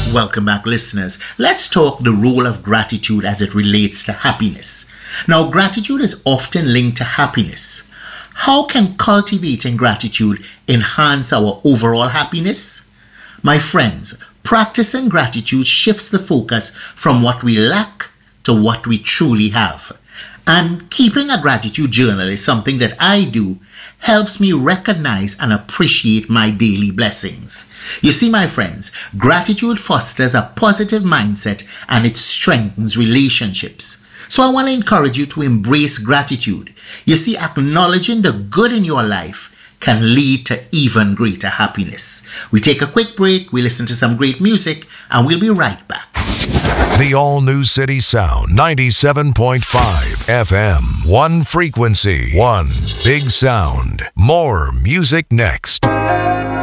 Welcome back, listeners. Let's talk the role of gratitude as it relates to happiness. Now, gratitude is often linked to happiness. How can cultivating gratitude enhance our overall happiness? My friends, practicing gratitude shifts the focus from what we lack to what we truly have. And keeping a gratitude journal is something that I do, helps me recognize and appreciate my daily blessings. You see, my friends, gratitude fosters a positive mindset and it strengthens relationships. So I want to encourage you to embrace gratitude. You see, acknowledging the good in your life can lead to even greater happiness. We take a quick break, we listen to some great music, and we'll be right back. The all-new City Sound 97.5 FM. One frequency, one big sound. More music next.